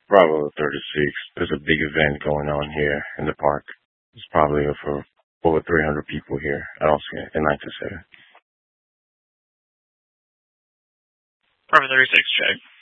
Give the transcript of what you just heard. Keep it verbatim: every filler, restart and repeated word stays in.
Bravo thirty-six. There's a big event going on here in the park. There's probably over over three hundred people here. I don't see it. nine to seven. Bravo thirty-six, check.